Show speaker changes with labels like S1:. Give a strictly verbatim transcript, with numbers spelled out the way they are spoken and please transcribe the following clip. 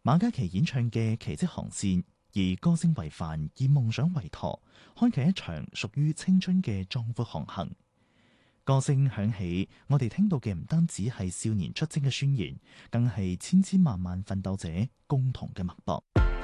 S1: 馬嘉祺演唱嘅奇蹟航線，以歌聲為帆，以夢想為舵，開啟一場屬於青春嘅壯闊航行。歌聲響起，我哋聽到嘅唔單止係少年出征嘅宣言，更係千千萬萬奮鬥者共同嘅脈搏。